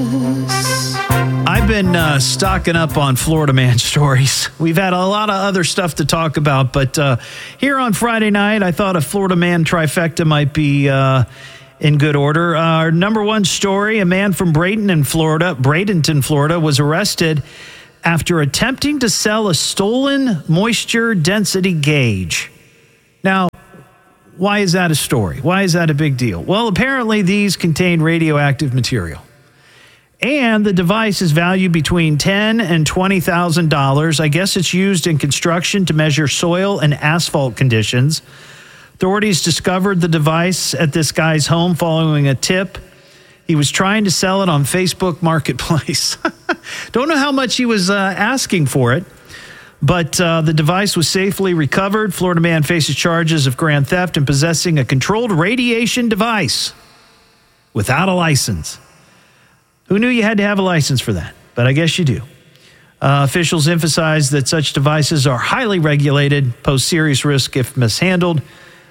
I've been stocking up on Florida Man stories. We've had a lot of other stuff to talk about, but here on Friday night, I thought a Florida Man trifecta might be in good order. Our number one story, a man from Bradenton, Florida, was arrested after attempting to sell a stolen moisture density gauge. Now, why is that a story? Why is that a big deal? Well, apparently these contain radioactive material. And the device is valued between $10,000 and $20,000. I guess it's used in construction to measure soil and asphalt conditions. Authorities discovered the device at this guy's home following a tip. He was trying to sell it on Facebook Marketplace. Don't know how much he was asking for it, but the device was safely recovered. Florida man faces charges of grand theft and possessing a controlled radiation device without a license. Who knew you had to have a license for that? But I guess you do. Officials emphasize that such devices are highly regulated, pose serious risk if mishandled.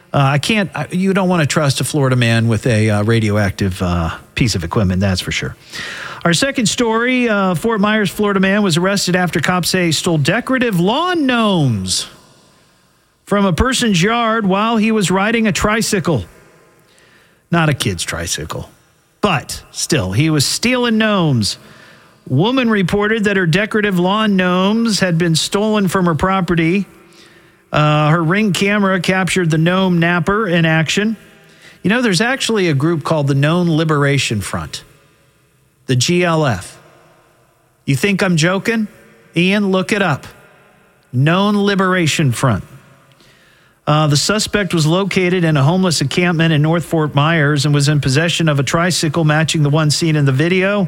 You don't want to trust a Florida man with a radioactive piece of equipment, that's for sure. Our second story, Fort Myers, Florida man was arrested after cops say he stole decorative lawn gnomes from a person's yard while he was riding a tricycle. Not a kid's tricycle. But still, he was stealing gnomes. Woman reported that her decorative lawn gnomes had been stolen from her property. Her Ring camera captured the gnome napper in action. You know, there's actually a group called the Gnome Liberation Front, the GLF. You think I'm joking? Ian, look it up. Gnome Liberation Front. The suspect was located in a homeless encampment in North Fort Myers and was in possession of a tricycle matching the one seen in the video.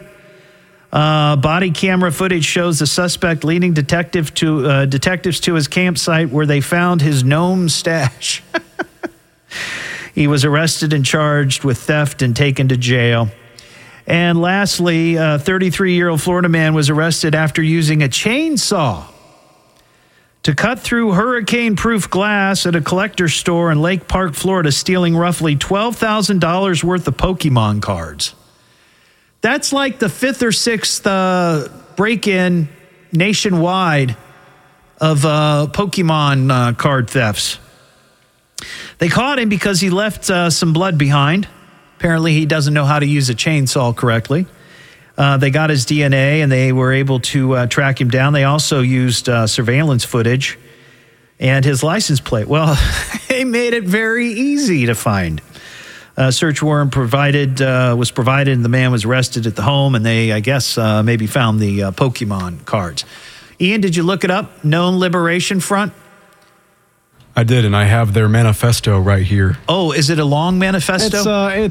Body camera footage shows the suspect leading detectives to his campsite where they found his gnome stash. He was arrested and charged with theft and taken to jail. And lastly, a 33-year-old Florida man was arrested after using a chainsaw to cut through hurricane-proof glass at a collector's store in Lake Park, Florida, stealing roughly $12,000 worth of Pokemon cards. That's like the fifth or sixth break-in nationwide of Pokemon card thefts. They caught him because he left some blood behind. Apparently, he doesn't know how to use a chainsaw correctly. They got his DNA, and they were able to track him down. They also used surveillance footage and his license plate. Well, they made it very easy to find. A search warrant was provided, and the man was arrested at the home, and they, I guess, maybe found the Pokemon cards. Ian, did you look it up? Gnome Liberation Front? I did, and I have their manifesto right here. Oh, is it a long manifesto?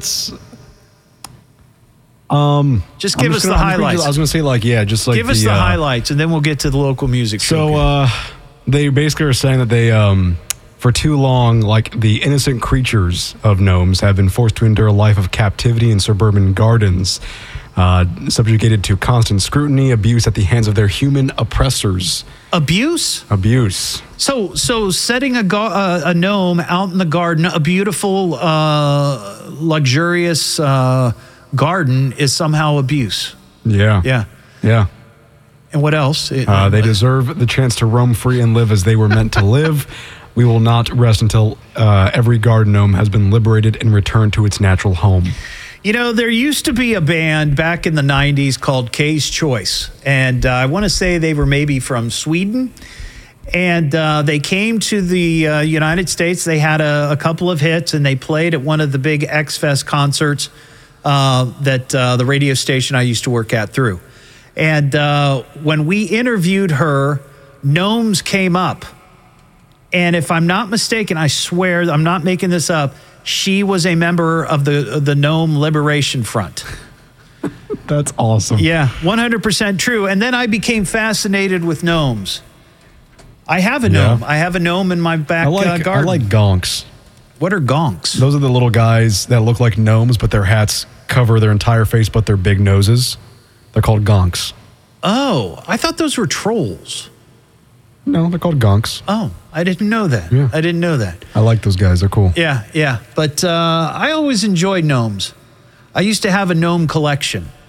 Just give us the highlights. I was going to say, give us the highlights, and then we'll get to the local music. So they basically are saying that they, for too long, the innocent creatures of gnomes have been forced to endure a life of captivity in suburban gardens, subjugated to constant scrutiny, abuse at the hands of their human oppressors. Abuse? Abuse. So setting a gnome out in the garden, a beautiful, luxurious garden, is somehow abuse. Yeah. And what else? They deserve the chance to roam free and live as they were meant to live. We will not rest until every garden gnome has been liberated and returned to its natural home. You know, there used to be a band back in the 90s called K's Choice. And I want to say they were maybe from Sweden. And they came to the United States. They had a couple of hits, and they played at one of the big X-Fest concerts that the radio station I used to work at threw. And when we interviewed her, gnomes came up. And if I'm not mistaken, I swear, I'm not making this up, she was a member of the Gnome Liberation Front. That's awesome. Yeah, 100% true. And then I became fascinated with gnomes. I have a gnome. Yeah. I have a gnome in my back garden. I like gonks. What are gonks? Those are the little guys that look like gnomes, but their hats cover their entire face but their big noses. They're called gonks. Oh, I thought those were trolls. No, they're called gonks. Oh, I didn't know that. Yeah. I didn't know that. I like those guys. They're cool. Yeah. But I always enjoyed gnomes. I used to have a gnome collection.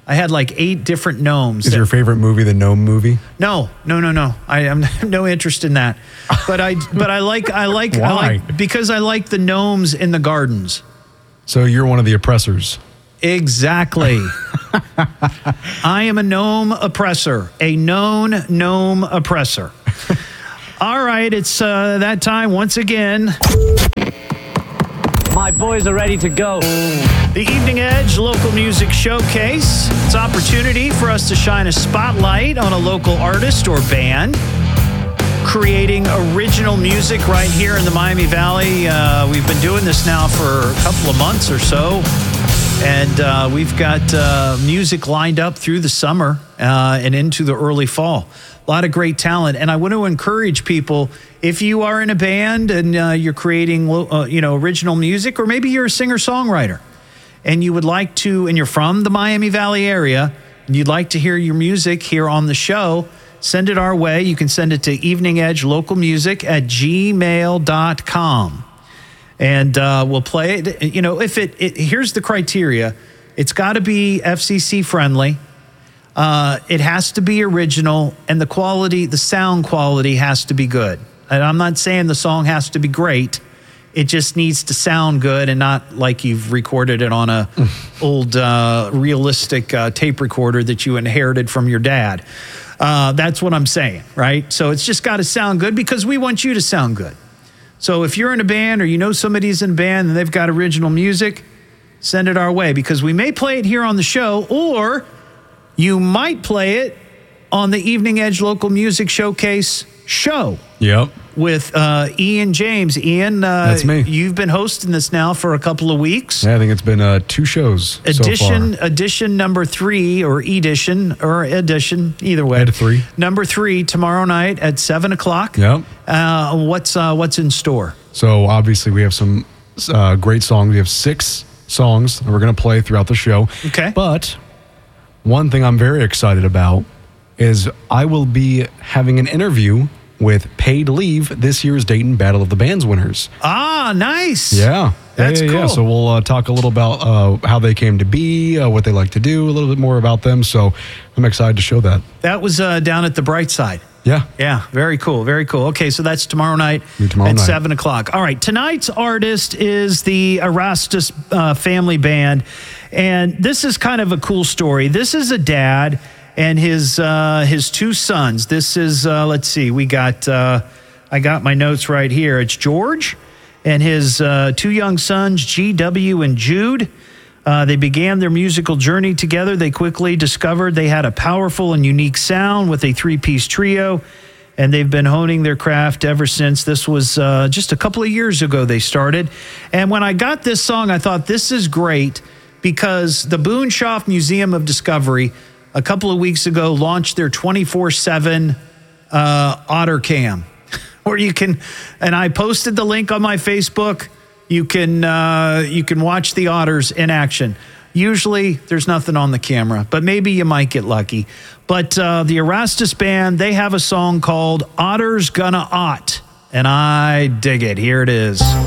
I had like 8 different gnomes. Is your favorite movie the Gnome movie? No. I am no interest in that. But I like Why? because I like the gnomes in the gardens. So you're one of the oppressors. Exactly. I am a gnome oppressor, a known gnome oppressor. All right, it's that time once again. My boys are ready to go. The Evening Edge Local Music Showcase. It's an opportunity for us to shine a spotlight on a local artist or band creating original music right here in the Miami Valley. We've been doing this now for a couple of months or so, and we've got music lined up through the summer and into the early fall. A lot of great talent, and I want to encourage people, if you are in a band and you're creating original music, or maybe you're a singer-songwriter and you would like to, and you're from the Miami Valley area, and you'd like to hear your music here on the show, send it our way. You can send it to eveningedgelocalmusic@gmail.com. And we'll play it. Here's the criteria. It's got to be FCC friendly. It has to be original, and the sound quality has to be good. And I'm not saying the song has to be great. It just needs to sound good and not like you've recorded it on a old realistic tape recorder that you inherited from your dad. That's what I'm saying, right? So it's just got to sound good because we want you to sound good. So if you're in a band or you know somebody's in a band and they've got original music, send it our way because we may play it here on the show, or you might play it on the Evening Edge Local Music Showcase show. Yep. With Ian James. Ian, that's me. You've been hosting this now for a couple of weeks. Yeah, I think it's been 2 shows so far. Edition number 3, or edition, either way. Ed 3. Number 3 tomorrow night at 7 o'clock. Yep. What's in store? So obviously we have some great songs. We have 6 songs that we're going to play throughout the show. Okay. But one thing I'm very excited about is I will be having an interview with Paid Leave, this year's Dayton Battle of the Bands winners. Ah, nice. Yeah. That's cool. Yeah. So we'll talk a little about how they came to be, what they like to do, a little bit more about them. So I'm excited to show that. That was down at the Bright Side. Yeah. Yeah, very cool, very cool. Okay, so that's tomorrow night at 7 o'clock. All right, tonight's artist is the Erastus Family Band, and this is kind of a cool story. This is a dad and his 2 sons. This is, let's see, we got, I got my notes right here. It's George and his 2 young sons, GW and Jude. They began their musical journey together. They quickly discovered they had a powerful and unique sound with a 3-piece trio, and they've been honing their craft ever since. This was just a couple of years ago they started. And when I got this song, I thought this is great because the Boone Schaaf Museum of Discovery a couple of weeks ago launched their 24/7 Otter Cam, where you can, and I posted the link on my Facebook. You can watch the otters in action. Usually there's nothing on the camera, but maybe you might get lucky. But the Erastus Band, they have a song called Otter's Gonna Ott, and I dig it. Here it is.